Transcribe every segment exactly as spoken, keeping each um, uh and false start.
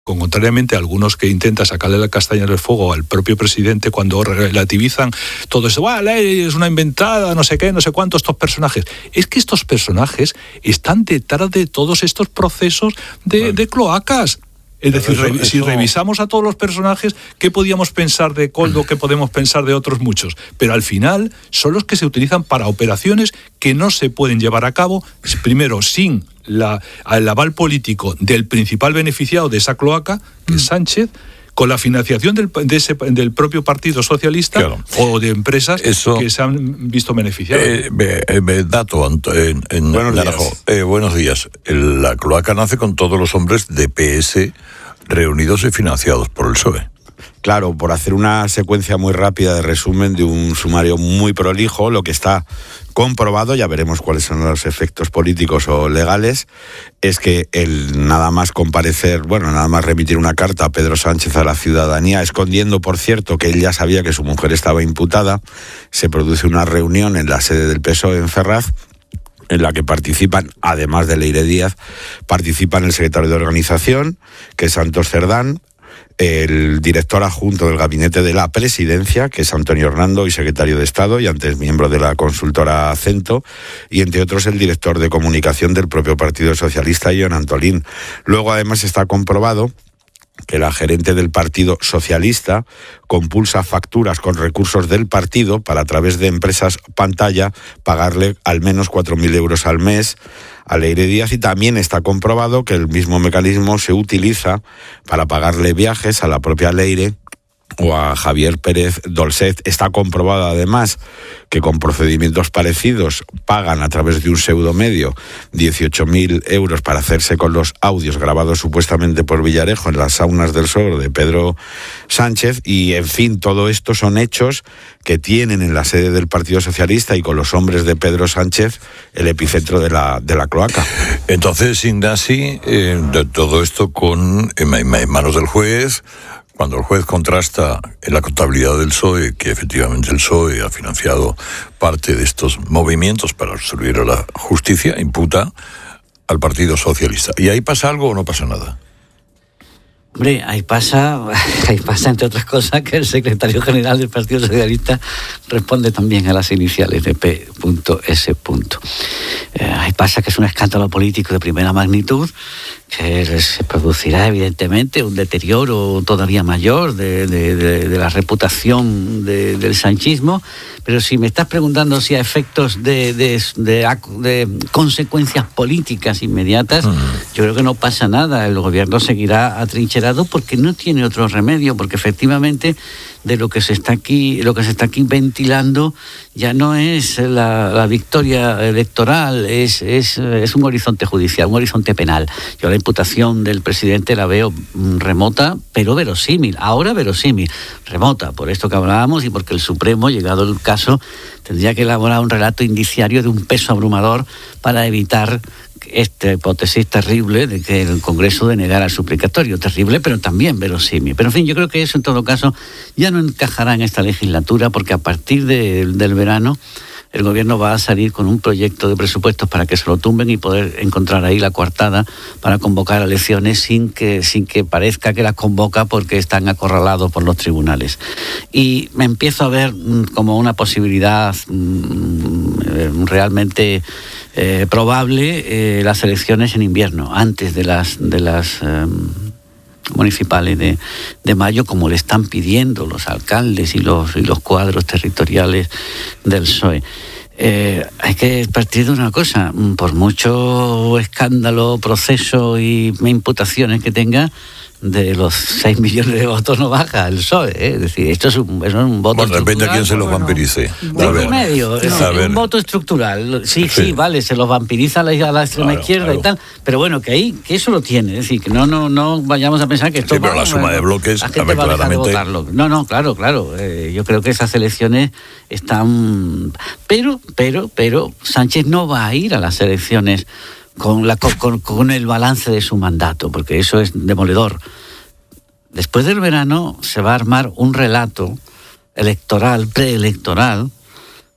Contrariamente a algunos que intentan sacarle la castaña del fuego al propio presidente cuando relativizan todo eso, ¡ah, la ley es una inventada, no sé qué, no sé cuánto, estos personajes! Es que estos personajes están detrás de todos estos procesos de, vale. de cloacas. Es decir, eso, re, si eso... revisamos a todos los personajes, ¿qué podíamos pensar de Koldo? ¿Qué podemos pensar de otros muchos? Pero al final son los que se utilizan para operaciones que no se pueden llevar a cabo, primero, sin la, el aval político del principal beneficiado de esa cloaca, que mm. es Sánchez, con la financiación del, de ese, del propio Partido Socialista, claro. o de empresas Eso, que se han visto beneficiadas. Eh, eh, dato, en, en buenos, Naranjo, días. Eh, buenos días. La cloaca nace con todos los hombres de P S reunidos y financiados por el P S O E. Claro, por hacer una secuencia muy rápida de resumen de un sumario muy prolijo, lo que está comprobado, ya veremos cuáles son los efectos políticos o legales, es que el nada más comparecer, bueno, nada más remitir una carta a Pedro Sánchez a la ciudadanía, escondiendo, por cierto, que él ya sabía que su mujer estaba imputada, se produce una reunión en la sede del P S O E en Ferraz, en la que participan, además de Leire Díaz, participan el secretario de organización, que es Santos Cerdán, el director adjunto del gabinete de la presidencia, que es Antonio Hernando, y secretario de Estado, y antes miembro de la consultora Acento, y entre otros el director de comunicación del propio Partido Socialista, Jon Antolín. Luego, además, está comprobado que la gerente del Partido Socialista compulsa facturas con recursos del partido para, a través de empresas pantalla, pagarle al menos cuatro mil euros al mes a Leire Díaz, y también está comprobado que el mismo mecanismo se utiliza para pagarle viajes a la propia Leire o a Javier Pérez Dolcet. Está comprobado además que con procedimientos parecidos pagan a través de un pseudomedio dieciocho mil euros para hacerse con los audios grabados supuestamente por Villarejo en las saunas del suegro de Pedro Sánchez, y en fin, todo esto son hechos que tienen en la sede del Partido Socialista y con los hombres de Pedro Sánchez el epicentro de la, de la cloaca. Entonces, Ignasi, eh, de todo esto con en, en manos del juez. Cuando el juez contrasta en la contabilidad del P S O E que efectivamente el P S O E ha financiado parte de estos movimientos para obstruir a la justicia, imputa al Partido Socialista. ¿Y ahí pasa algo o no pasa nada? Hombre, ahí pasa, ahí pasa, entre otras cosas, que el secretario general del Partido Socialista responde también a las iniciales de P S Eh, ahí pasa que es un escándalo político de primera magnitud, que se producirá evidentemente un deterioro todavía mayor de, de, de, de la reputación de, del sanchismo, pero si me estás preguntando si a efectos de, de, de, de consecuencias políticas inmediatas, uh-huh. yo creo que no pasa nada. El gobierno seguirá atrincherado porque no tiene otro remedio, porque efectivamente de lo que se está aquí, lo que se está aquí ventilando ya no es la, la victoria electoral, es, es, es un horizonte judicial, un horizonte penal. Yo la imputación del presidente la veo remota, pero verosímil, ahora verosímil, remota, por esto que hablábamos y porque el Supremo, llegado el caso, tendría que elaborar un relato indiciario de un peso abrumador para evitar esta hipótesis terrible de que el Congreso denegara el suplicatorio. Terrible, pero también verosímil. Pero en fin, yo creo que eso en todo caso ya no encajará en esta legislatura, porque a partir de, del verano el gobierno va a salir con un proyecto de presupuestos para que se lo tumben y poder encontrar ahí la coartada para convocar elecciones sin que, sin que parezca que las convoca porque están acorralados por los tribunales. Y me empiezo a ver como una posibilidad mmm, realmente eh, probable eh, las elecciones en invierno, antes de las de las eh, municipales de, de mayo, como le están pidiendo los alcaldes y los, y los cuadros territoriales del P S O E. Eh, hay que partir de una cosa, por mucho escándalo, proceso y imputaciones que tenga, de los seis millones de votos no baja el P S O E, ¿eh? Es decir, esto es un, es un voto bueno, depende a quién se los vampirice. Bueno, medio, es no, un voto estructural. Sí, sí, sí, vale, se los vampiriza a la, a la extrema claro, izquierda claro. y tal, pero bueno, que ahí, que eso lo tiene, es decir, que no, no, no vayamos a pensar que esto sí, pero va, la suma bueno, de bloques, la gente va a dejar de votarlo. No, no, claro, claro. Eh, yo creo que esas elecciones están, pero, pero, pero Sánchez no va a ir a las elecciones con, la, con, con el balance de su mandato, porque eso es demoledor. Después del verano se va a armar un relato electoral, preelectoral,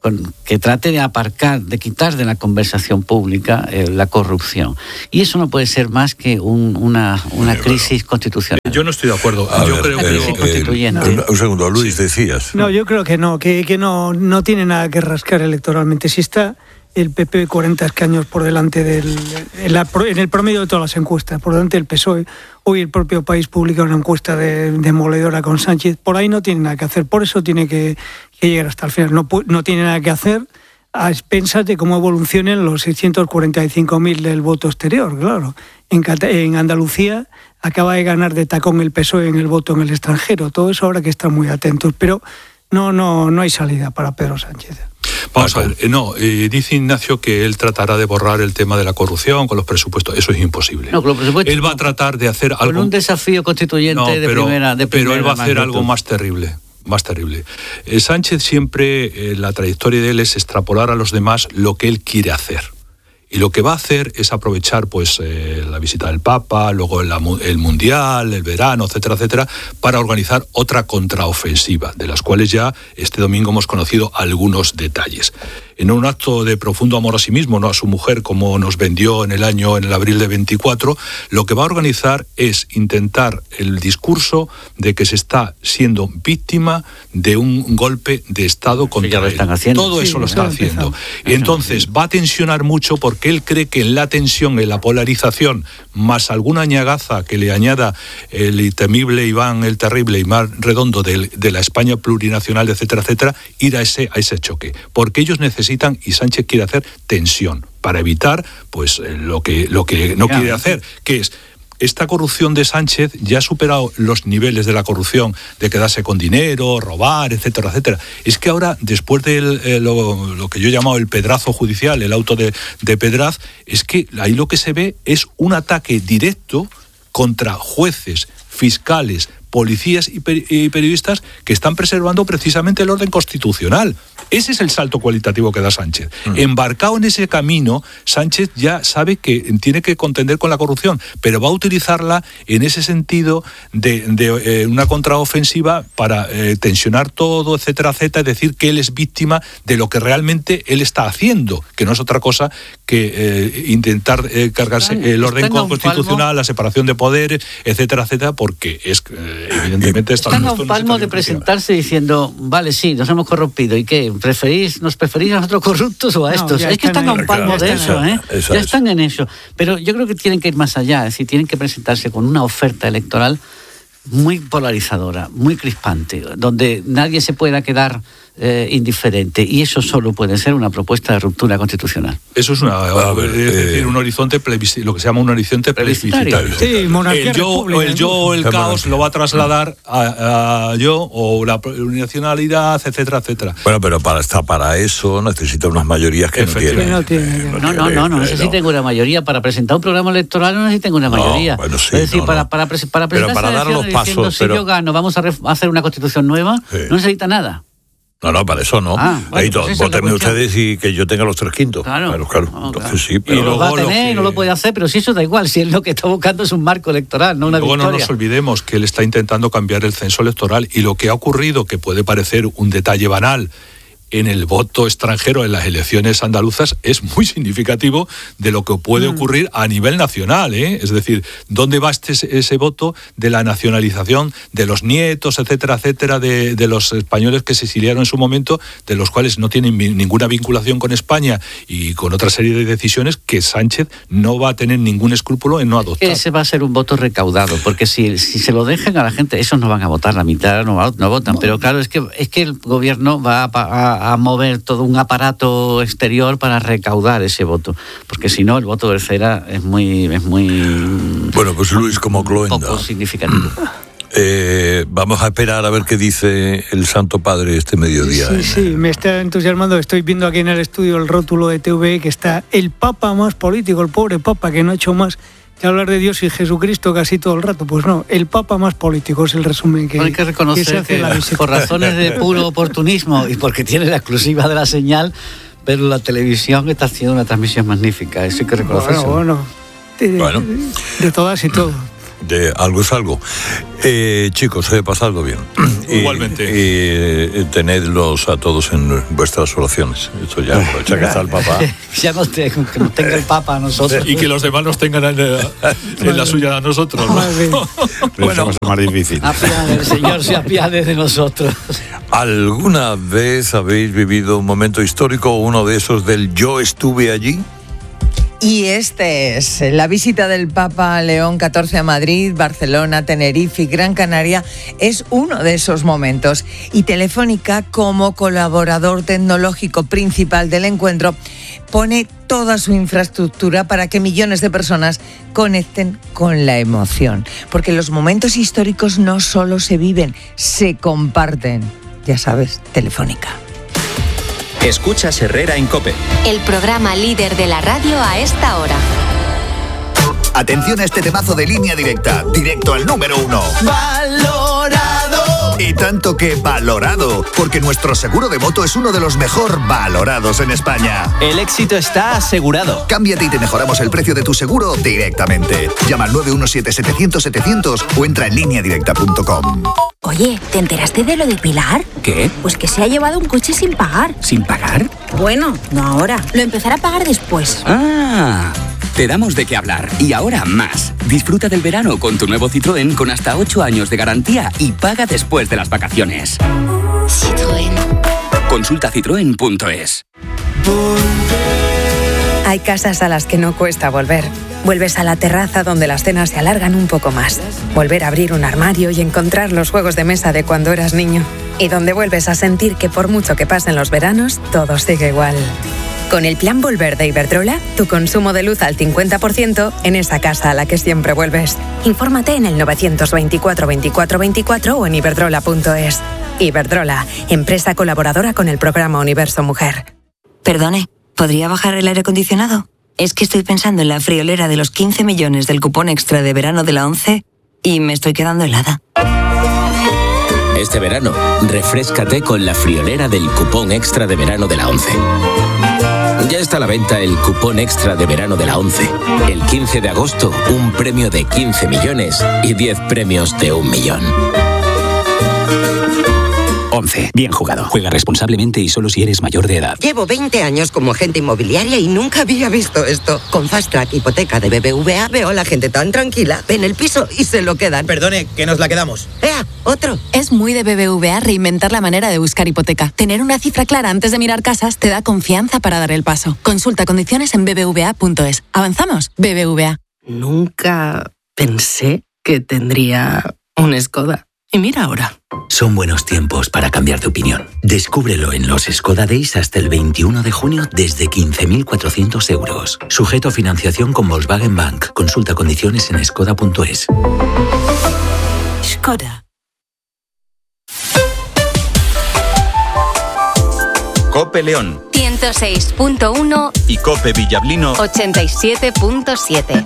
con, que trate de aparcar, de quitar de la conversación pública eh, la corrupción. Y eso no puede ser más que un, una, una Oye, crisis bueno. constitucional. Yo no estoy de acuerdo. A Yo ver, creo la que... crisis eh, constituyente. un, un segundo, Luis, sí. decías. No, yo creo que no, que, que no, no tiene nada que rascar electoralmente. Si está el P P cuarenta escaños por delante del... En, la, en el promedio de todas las encuestas, por delante del P S O E. Hoy el propio País publica una encuesta de, demoledora con Sánchez. Por ahí no tiene nada que hacer. Por eso tiene que, que llegar hasta el final. No, no tiene nada que hacer a expensas de cómo evolucionen los seiscientos cuarenta y cinco mil del voto exterior, claro. En, en Andalucía acaba de ganar de tacón el P S O E en el voto en el extranjero. Todo eso habrá que estar muy atentos. Pero no, no, no hay salida para Pedro Sánchez. Vamos a ver, eh, no, eh, dice Ignacio que él tratará de borrar el tema de la corrupción con los presupuestos. Eso es imposible. No, con los presupuestos, él va a tratar de hacer con algo... un desafío constituyente no, de pero, primera de pero primera él va a hacer magnitud. algo más terrible. Más terrible. Eh, Sánchez siempre, eh, la trayectoria de él es extrapolar a los demás lo que él quiere hacer. Y lo que va a hacer es aprovechar pues eh, la visita del Papa, luego el, el Mundial, el verano, etcétera, etcétera, para organizar otra contraofensiva, de las cuales ya este domingo hemos conocido algunos detalles. En un acto de profundo amor a sí mismo, no a su mujer, como nos vendió en el año, en el abril de veinticuatro, lo que va a organizar es intentar el discurso de que se está siendo víctima de un golpe de Estado contra ya lo él. están haciendo. Todo Sí, eso lo eso está lo haciendo. empezamos. Y entonces va a tensionar mucho porque él cree que en la tensión, en la polarización, más alguna añagaza que le añada el temible Iván el Terrible y más redondo de, de la España plurinacional, etcétera, etcétera, ir a ese, a ese choque. Porque ellos necesitan, y Sánchez quiere hacer, tensión para evitar pues lo que, lo que no quiere hacer, que es... Esta corrupción de Sánchez ya ha superado los niveles de la corrupción, de quedarse con dinero, robar, etcétera, etcétera. Es que ahora, después de eh, lo, lo que yo he llamado el pedrazo judicial, el auto de, de Pedraz, es que ahí lo que se ve es un ataque directo contra jueces, fiscales, policías y, per- y periodistas que están preservando precisamente el orden constitucional. Ese es el salto cualitativo que da Sánchez. Mm. Embarcado en ese camino, Sánchez ya sabe que tiene que contender con la corrupción, pero va a utilizarla en ese sentido de, de eh, una contraofensiva para eh, tensionar todo, etcétera, etcétera, es decir, que él es víctima de lo que realmente él está haciendo, que no es otra cosa que eh, intentar eh, cargarse Están, el orden constitucional, palmo, la separación de poderes, etcétera, etcétera, porque es eh, evidentemente está están a un palmo de presentarse diciendo, vale, sí, nos hemos corrompido, ¿y qué? ¿Preferís, ¿Nos preferís a nosotros corruptos o a No, estos? Es que están a un palmo claro, de eso, eso, ¿eh? eso ya es. están en eso. Pero yo creo que tienen que ir más allá, es decir, tienen que presentarse con una oferta electoral muy polarizadora, muy crispante, donde nadie se pueda quedar eh, indiferente, y eso solo puede ser una propuesta de ruptura constitucional. Eso es una, A ver, es decir, eh, un horizonte plebiscitario, lo que se llama un horizonte plebiscitario. Sí, monarquía, El yo, república, el yo o el incluso. caos lo va a trasladar a, a yo o la plurinacionalidad, etcétera, etcétera. Bueno, pero para hasta para eso necesita unas mayorías que no tiene. No tiene. eh, No, no, tiene, no, no eh, necesiten una mayoría. Para presentar un programa electoral no necesiten una No, mayoría. bueno, sí, es decir, no, para, no. para, pres- para Pero presentarse para a dar los elecciones diciendo, pasos, si pero- yo gano, vamos a ref- a hacer una constitución nueva, Sí. no necesita nada. No, no, para eso no. Ah, bueno, Ahí to- pues esa es la votenme cuestión. ustedes y que yo tenga los tres quintos. Claro. claro. claro. No, Entonces claro. sí, Y pero... Lo luego va a lo tener, que- no lo puede hacer, pero si eso da igual, si él lo que está buscando es un marco electoral, no una Luego victoria. no nos olvidemos que él está intentando cambiar el censo electoral, y lo que ha ocurrido, que puede parecer un detalle banal, en el voto extranjero en las elecciones andaluzas es muy significativo de lo que puede Mm. ocurrir a nivel nacional, ¿eh? Es decir, ¿dónde va este, ese voto de la nacionalización de los nietos, etcétera, etcétera, de, de los españoles que se exiliaron en su momento, de los cuales no tienen mi- ninguna vinculación con España y con otra serie de decisiones que Sánchez no va a tener ningún escrúpulo en no adoptar? Que ese va a ser un voto recaudado, porque si, si se lo dejan a la gente, esos no van a votar, la mitad no, va- no votan, pero claro, es que es que el gobierno va a, a- a mover todo un aparato exterior para recaudar ese voto, porque si no, el voto de cera es muy, es muy Bueno, pues Luis, como Cloenda, poco significativo. eh, vamos a esperar a ver qué dice el Santo Padre este mediodía. Sí, en- sí, me está entusiasmando. Estoy viendo aquí en el estudio el rótulo de T V E que está el Papa más político, el pobre Papa que no ha hecho más que hablar de Dios y Jesucristo casi todo el rato. Pues no, el Papa más político es el resumen que, Bueno, hay que se reconocer hace que, en la visita. por razones de puro oportunismo y porque tiene la exclusiva de la señal, pero la televisión está haciendo una transmisión magnífica, eso hay que reconocerlo. Bueno, bueno, de, Bueno. de todas y todo. De algo es algo. Eh, chicos, eh, pasadlo bien. Igualmente. Y, y, y tenedlos a todos en vuestras oraciones. Esto ya aprovecha que está el Papa. Ya nos te, que nos tenga el Papa a nosotros. Y que los demás nos tengan en, en la suya a nosotros, ¿no? Bueno, es más difícil. Apiade, el Señor se apiade de nosotros. ¿Alguna vez habéis vivido un momento histórico, uno de esos del yo estuve allí? Y este es la visita del Papa León catorce a Madrid, Barcelona, Tenerife y Gran Canaria. Es uno de esos momentos. Y Telefónica, como colaborador tecnológico principal del encuentro, pone toda su infraestructura para que millones de personas conecten con la emoción. Porque los momentos históricos no solo se viven, se comparten. Ya sabes, Telefónica. Escuchas Herrera en COPE. El programa líder de la radio a esta hora. Atención a este temazo de Línea Directa, directo al número uno. ¡Valorado! Y tanto que valorado, porque nuestro seguro de moto es uno de los mejor valorados en España. El éxito está asegurado. Cámbiate y te mejoramos el precio de tu seguro directamente. Llama al nueve uno siete setecientos setecientos o entra en línea directa punto com. Oye, ¿te enteraste de lo de Pilar? ¿Qué? Pues que se ha llevado un coche sin pagar. ¿Sin pagar? Bueno, no ahora. Lo empezará a pagar después. Ah, te damos de qué hablar. Y ahora más. Disfruta del verano con tu nuevo Citroën con hasta ocho años de garantía y paga después de las vacaciones. Citroën. Consulta citroen punto es. Hay casas a las que no cuesta volver. Vuelves a la terraza donde las cenas se alargan un poco más. Volver a abrir un armario y encontrar los juegos de mesa de cuando eras niño. Y donde vuelves a sentir que por mucho que pasen los veranos, todo sigue igual. Con el plan Volver de Iberdrola, tu consumo de luz al cincuenta por ciento en esa casa a la que siempre vuelves. Infórmate en el novecientos veinticuatro veinticuatro veinticuatro o en iberdrola punto es. Iberdrola, empresa colaboradora con el programa Universo Mujer. Perdone, ¿podría bajar el aire acondicionado? Es que estoy pensando en la friolera de los quince millones del cupón extra de verano de la ONCE y me estoy quedando helada. Este verano, refréscate con la friolera del cupón extra de verano de la ONCE. Ya está a la venta el cupón extra de verano de la ONCE. El quince de agosto, un premio de quince millones y diez premios de un millón. ONCE. Bien jugado. Juega responsablemente y solo si eres mayor de edad. Llevo veinte años como agente inmobiliaria y nunca había visto esto. Con Fast Track Hipoteca de B B V A veo a la gente tan tranquila. Ven el piso y se lo quedan. Perdone, que nos la quedamos. ¡Ea! ¡Otro! Es muy de B B V A reinventar la manera de buscar hipoteca. Tener una cifra clara antes de mirar casas te da confianza para dar el paso. Consulta condiciones en b b v a punto es. ¿Avanzamos? B B V A. Nunca pensé que tendría un Skoda. Y mira ahora. Son buenos tiempos para cambiar de opinión. Descúbrelo en los Skoda Days hasta el veintiuno de junio desde quince mil cuatrocientos euros. Sujeto a financiación con Volkswagen Bank. Consulta condiciones en skoda punto es. Skoda. COPE León ciento seis punto uno y COPE Villablino ochenta y siete punto siete.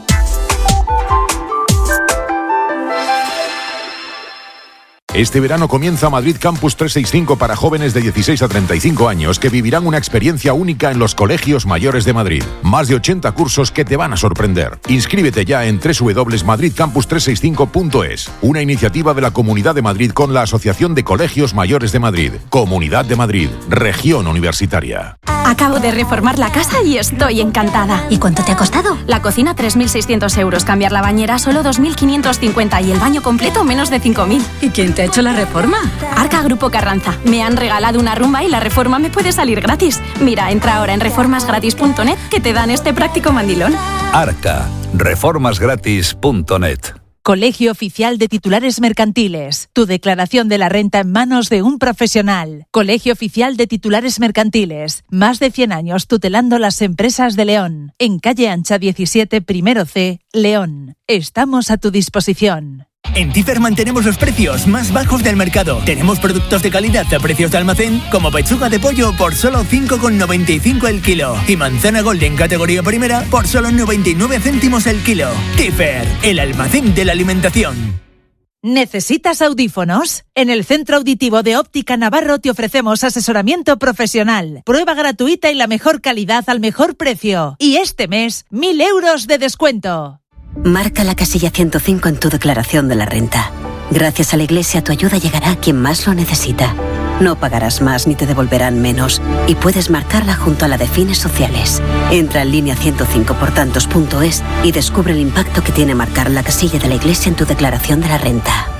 Este verano comienza Madrid Campus trescientos sesenta y cinco para jóvenes de dieciséis a treinta y cinco años que vivirán una experiencia única en los colegios mayores de Madrid. Más de ochenta cursos que te van a sorprender. Inscríbete ya en doble u doble u doble u punto madrid campus trescientos sesenta y cinco punto es. Una iniciativa de la Comunidad de Madrid con la Asociación de Colegios Mayores de Madrid. Comunidad de Madrid. Región Universitaria. Acabo de reformar la casa y estoy encantada. ¿Y cuánto te ha costado? La cocina tres mil seiscientos euros, cambiar la bañera solo dos mil quinientos cincuenta y el baño completo menos de cinco mil. ¿Y quién te ha hecho la reforma? Arca Grupo Carranza. Me han regalado una rumba y la reforma me puede salir gratis. Mira, entra ahora en reformas gratis punto net que te dan este práctico mandilón. Arca. reformas gratis punto net. Colegio Oficial de Titulares Mercantiles. Tu declaración de la renta en manos de un profesional. Colegio Oficial de Titulares Mercantiles. Más de cien años tutelando las empresas de León. En calle Ancha diecisiete, primero C, León. Estamos a tu disposición. En Tifer mantenemos los precios más bajos del mercado. Tenemos productos de calidad a precios de almacén, como pechuga de pollo por solo cinco con noventa y cinco el kilo y manzana golden categoría primera por solo noventa y nueve céntimos el kilo. Tifer, el almacén de la alimentación. ¿Necesitas audífonos? En el Centro Auditivo de Óptica Navarro te ofrecemos asesoramiento profesional, prueba gratuita y la mejor calidad al mejor precio. Y este mes, mil euros de descuento. Marca la casilla ciento cinco en tu declaración de la renta. Gracias a la Iglesia, tu ayuda llegará a quien más lo necesita. No pagarás más ni te devolverán menos. Y puedes marcarla junto a la de fines sociales. Entra en línea ciento cinco por tantos punto es y descubre el impacto que tiene marcar la casilla de la Iglesia en tu declaración de la renta.